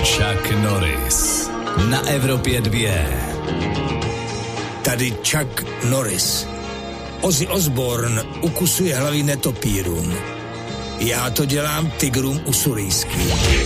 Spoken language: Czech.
Chuck Norris na Evropě 2. Tady Chuck Norris. Ozzy Osbourne ukusuje hlavy netopírům. Já to dělám tigrům usurijským.